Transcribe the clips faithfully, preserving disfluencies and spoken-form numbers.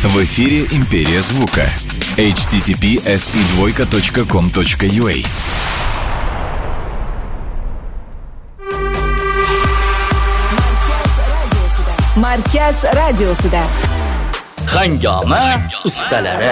В эфире «Империя звука». эйч ти ти пи эс и двойка точка ком точка ю а. Markaz radiosida Hangoma ustalari.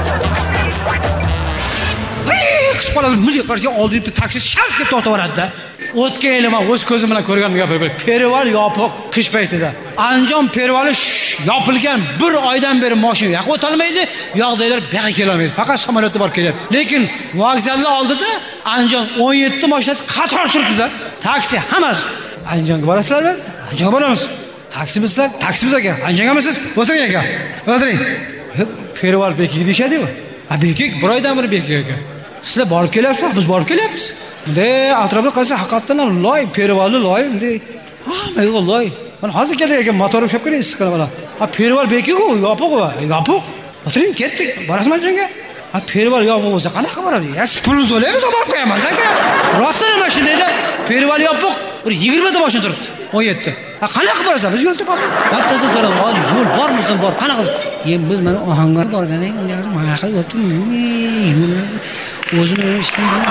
Qoladi milliy qarshi oldinda taksi shart deb tortaveradi-da. O'tgan yili men o'z ko'zim bilan ko'rganim gapirib, Perval yopiq qish paytida. Anjom Pervali yopilgan bir oydan beri mashina yoqib o'tolmaydi, yoqdagilar bu yoqqa kelolmaydi. Faqat samolyotda borib kelyapti. Lekin vokzalda oldida Anjom o'n yetti mashinasi qator turibdi. Taksi hammasi. Anjomga borasizlarmi? Anjomga boramiz. Taksibizlar, taksimiz aka. Anjomgamisiz? O'tiring aka. O'tiring. Perval bekik deyshadi-ku. A bekik bir oydan beri bekik aka. Sizlar borib kelyapsizmi? Biz borib kelyapmiz. Bunday atrofga qarasa haqiqatan ham loy, Pervalni loy, bunday. Hammaga loy. Mana hozir keldik ekan, motor ushlab qo'ying, issiqqa mana. Ha Perval bekik-ku, yopiq va, yopiq. O'tiring, ketdik. Borasizmi Anjomga? Ha Perval yopiq bo'lsa qanaqa boradi? Ya pulni to'laymiz, borib qo'yamiz aka. Rostdan ham shu deydi. Perval yopiq, bir yigirma ta mashina turibdi. o'n yetti. Ha qanaqa borasan? Biz yo'l topamiz. Bittasi so'rab, "Hozir yo'l bormisan, bor. Qanaqa?" "Men biz mana Ohangar borgan ekan, mana qilib o'tdim. O'zim ishim bor.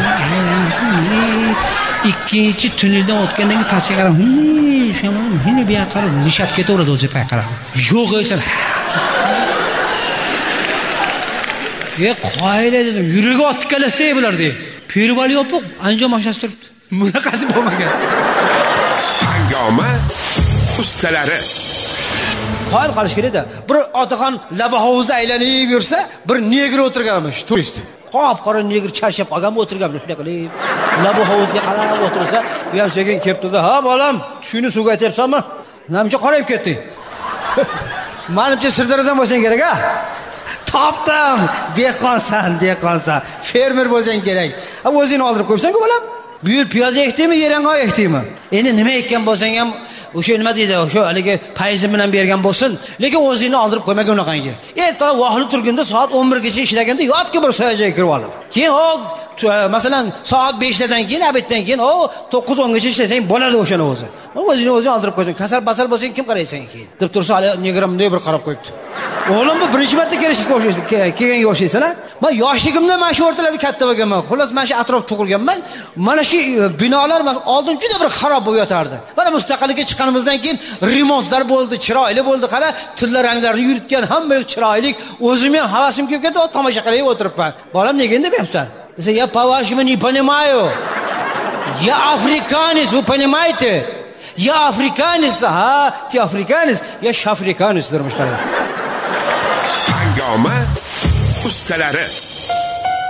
Ikkinchi tunneldan o'tgandan keyin pastga qarab, "Shamoll, meni bu yoqqa qarab, nishab ketaveradi o'zi pay qarab." Yo'q aysan. "Ye, qoyil dedim, yuragi otib kelasday bulardi." Perval yopiq, Anjom mashinasi turibdi. Bunaqasi bo'lmagan. Hangoma ustalari. Qoyil qilish kerak-da. Bir otaxon laba hovuzda aylanib yursa, bir negr o'tirganmish, turist. Qop-qora negr charchab qolgan o'tirgan shunday qilib. Laba hovuzga qarab o'tirsa, u ham sekin kelibdi-da, "Ha, bolam, tushini suvga aytyapsanmi? Namcha qorayib ketding." "Menimcha Sirdaryodan bo'lsang kerak-a?" "Topdim, dehqonsan, dehqonsan. Fermer bo'lsang kerak. Ha, o'zingni oldirib qo'yibsan-ku, bolam. Bu yil piyoz ekdingmi, yerangga ekdingmi? Endi nima ekkan bo'lsang ham o'sha nima deydi, o'sha haligi payzi bilan bergan bo'lsin, lekin o'zingni oldirib qo'ymagan unaqangi. Ertaga vohli turganda soat o'n birgacha ishlaganda yotki bir soyajoyga kirib olib. Keyin o masalan soat beshdan keyin, abitdan keyin o to'qqiz o'n gacha ishlasang bo'ladi o'shani o'zi. O'zingni o'zing oldirib qo'ysang, kasal basal bo'lsang kim qaraysan keyin? Deb tursa, hali negrim bunday bir qarab qo'yibdi. O'g'lim bu birinchi marta kelishga o'xshaysan, kelganga o'xshaysan-a? Men yoshligimda mana shu o'rtalarda katta bo'lganman. Xullas, mana shu atrof tug'ilganman. Mana shu binolar oldin juda bir xarob bo'lib yotardi. Mana mustaqillikka chiqqanimizdan keyin remontlar bo'ldi, chiroyli bo'ldi. Qara, tilla ranglarni yuritgan, hamma chiroyli. O'zim ham havasim kelib ketdi, tomosha qilib o'tiribman. Bolam nega endi deyapsan? Desa, "Я по-вашему не понимаю. Я африканец, вы понимаете? Я африканец, а ты африканец, я шафриканец", dermiş qara. Hangoma ustalari.